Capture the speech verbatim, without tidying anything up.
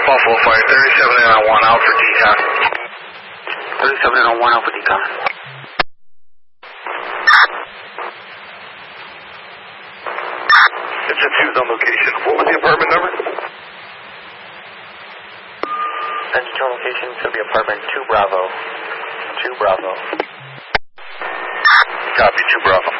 Buffalo Fire, thirty-seven and on one out for decon. thirty-seven and on one out for decon. It's a fuse on location. What was the apartment number? Central location should be apartment two Bravo. two Bravo. Copy, two Bravo.